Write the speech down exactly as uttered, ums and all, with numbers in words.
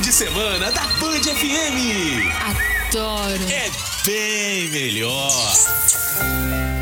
de semana da Band F M. Adoro. É bem melhor.